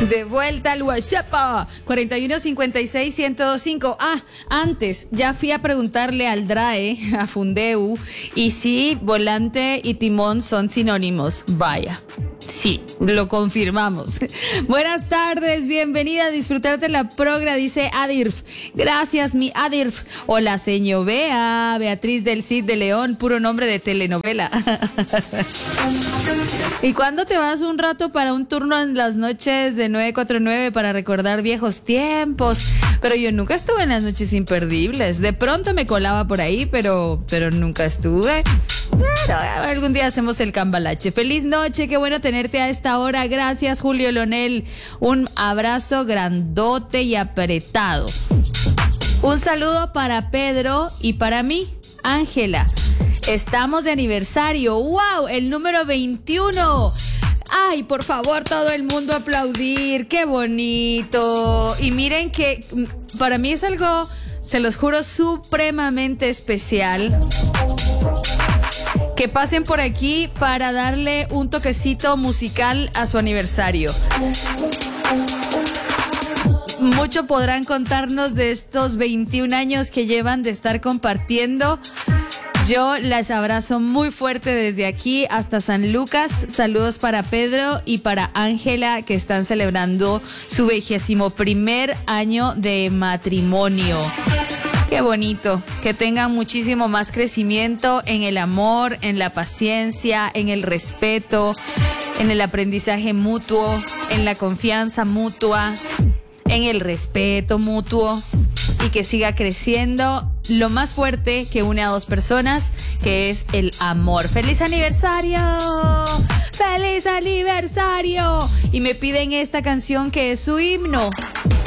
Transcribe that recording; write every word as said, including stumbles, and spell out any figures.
De vuelta al WhatsApp, cuarenta y uno cincuenta y seis ciento cinco. Ah, antes, ya fui a preguntarle al D R A E, a Fundeu, y si volante y timón son sinónimos. Vaya. Sí, lo confirmamos. Buenas tardes, bienvenida a disfrutar de la progra, dice Adirf. Gracias, mi Adirf. Hola, señor Bea, Beatriz del Cid de León, puro nombre de telenovela. ¿Y cuándo te vas un rato para un turno en las noches de nueve cuatro nueve para recordar viejos tiempos? Pero yo nunca estuve en las noches imperdibles. De pronto me colaba por ahí, pero, pero nunca estuve. Pero algún día hacemos el cambalache. Feliz noche, qué bueno tenerte a esta hora. Gracias, Julio Lonel. Un abrazo grandote y apretado. Un saludo para Pedro y para mí, Ángela. Estamos de aniversario. ¡Wow! El número veintiuno. Ay, por favor, todo el mundo aplaudir. ¡Qué bonito! Y miren que para mí es algo, se los juro, supremamente especial. Que pasen por aquí para darle un toquecito musical a su aniversario. Mucho podrán contarnos de estos veintiún años que llevan de estar compartiendo. Yo las abrazo muy fuerte desde aquí hasta San Lucas. Saludos para Pedro y para Ángela, que están celebrando su vigésimo primer año de matrimonio. Qué bonito, que tengan muchísimo más crecimiento en el amor, en la paciencia, en el respeto, en el aprendizaje mutuo, en la confianza mutua, en el respeto mutuo, y que siga creciendo lo más fuerte que une a dos personas, que es el amor. ¡Feliz aniversario! ¡Feliz aniversario! Y me piden esta canción que es su himno.